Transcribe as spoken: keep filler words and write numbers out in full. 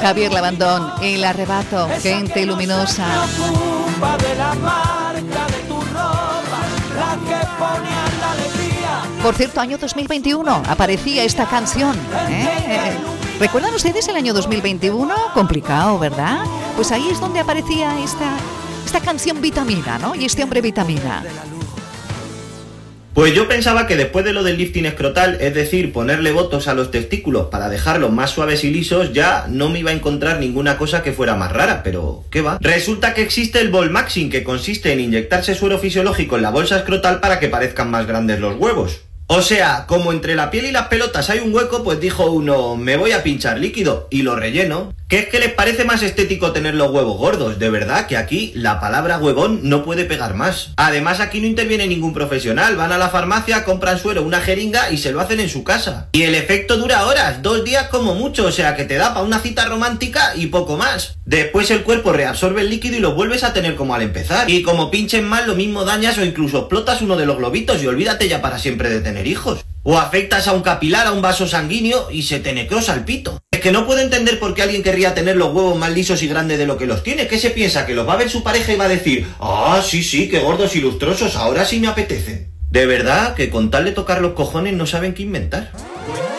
Javier Labandón, El Arrebato, Gente Luminosa. Por cierto, año dos mil veintiuno aparecía esta canción, ¿eh? ¿Recuerdan ustedes el año dos mil veintiuno? Complicado, ¿verdad? Pues ahí es donde aparecía esta, esta canción Vitamina, ¿no? Y este hombre Vitamina. Pues yo pensaba que después de lo del lifting escrotal, es decir, ponerle botox a los testículos para dejarlos más suaves y lisos, ya no me iba a encontrar ninguna cosa que fuera más rara, pero ¿qué va? Resulta que existe el Volmaxing, que consiste en inyectarse suero fisiológico en la bolsa escrotal para que parezcan más grandes los huevos. O sea, como entre la piel y las pelotas hay un hueco, pues dijo uno, me voy a pinchar líquido, y lo relleno. ¿Qué es que les parece más estético tener los huevos gordos? De verdad que aquí la palabra huevón no puede pegar más. Además, aquí no interviene ningún profesional, van a la farmacia, compran suero, una jeringa y se lo hacen en su casa. Y el efecto dura horas, dos días como mucho, o sea que te da para una cita romántica y poco más. Después el cuerpo reabsorbe el líquido y lo vuelves a tener como al empezar. Y como pinchen mal, lo mismo dañas o incluso explotas uno de los globitos y olvídate ya para siempre de tener hijos. O afectas a un capilar, a un vaso sanguíneo y se te necrosa el pito. Es que no puedo entender por qué alguien querría tener los huevos más lisos y grandes de lo que los tiene. ¿Qué se piensa? ¿Que los va a ver su pareja y va a decir, ah, sí, sí, qué gordos y lustrosos, ahora sí me apetecen? De verdad que con tal de tocar los cojones no saben qué inventar.